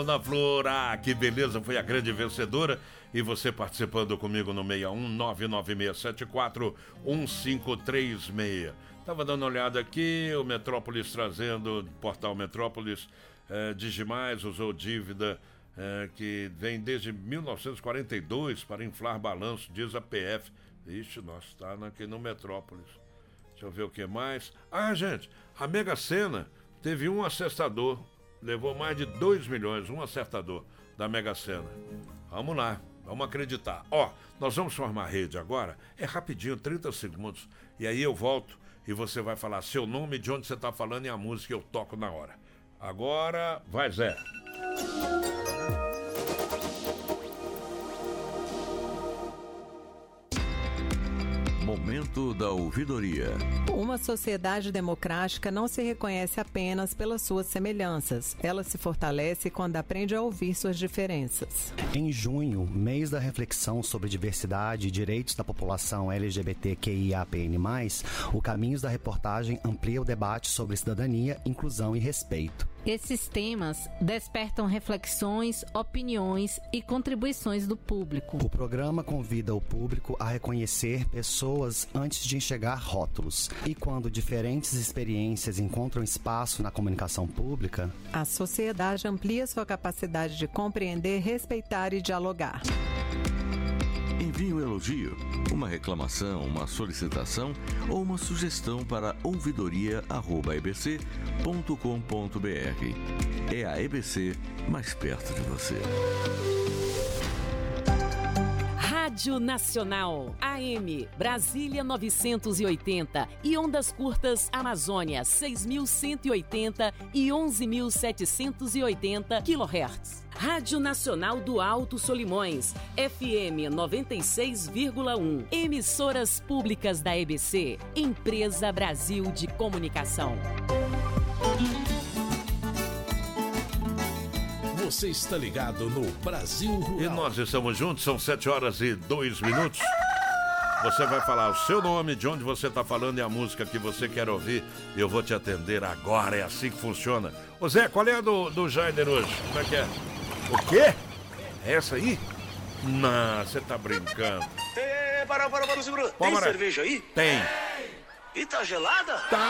Ana Flor, que beleza, foi a grande vencedora. E você participando comigo no 61996741536. Tava dando uma olhada aqui, o Metrópolis trazendo, portal Metrópolis, Digimais usou dívida que vem desde 1942 para inflar balanço, diz a PF. Ixi, nós está aqui no Metrópolis. Deixa eu ver o que mais. Gente, a Mega Sena teve um acertador, levou mais de 2 milhões, um acertador da Mega Sena. Vamos lá, vamos acreditar. Nós vamos formar rede agora, é rapidinho, 30 segundos, e aí eu volto e você vai falar seu nome, de onde você está falando e a música eu toco na hora. Agora, vai Zé. Momento da ouvidoria. Uma sociedade democrática não se reconhece apenas pelas suas semelhanças. Ela se fortalece quando aprende a ouvir suas diferenças. Em junho, mês da reflexão sobre diversidade e direitos da população LGBTQIAPN+, o Caminhos da Reportagem amplia o debate sobre cidadania, inclusão e respeito. Esses temas despertam reflexões, opiniões e contribuições do público. O programa convida o público a reconhecer pessoas antes de enxergar rótulos. E quando diferentes experiências encontram espaço na comunicação pública, a sociedade amplia sua capacidade de compreender, respeitar e dialogar. Envie um elogio, uma reclamação, uma solicitação ou uma sugestão para ouvidoria@ebc.com.br. É a EBC mais perto de você. Rádio Nacional, AM, Brasília 980 e ondas curtas Amazônia 6.180 e 11.780 kHz. Rádio Nacional do Alto Solimões, FM 96,1. Emissoras públicas da EBC, Empresa Brasil de Comunicação. Você está ligado no Brasil Rural. E nós estamos juntos, são 7h02. Você vai falar o seu nome, de onde você está falando e a música que você quer ouvir. Eu vou te atender agora, é assim que funciona. Ô Zé, qual é a do Jaider hoje? Como é que é? O quê? É essa aí? Não, você tá brincando. Para, segura. Tem cerveja aí? Tem. E tá gelada? Tá.